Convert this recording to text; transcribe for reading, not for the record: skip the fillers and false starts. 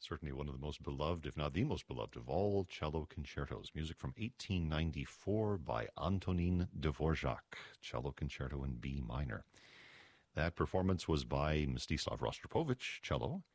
Certainly one of the most beloved, if not the most beloved, of all cello concertos. Music from 1894 by Antonin Dvorak, cello concerto in B minor. That performance was by Mstislav Rostropovich, cello,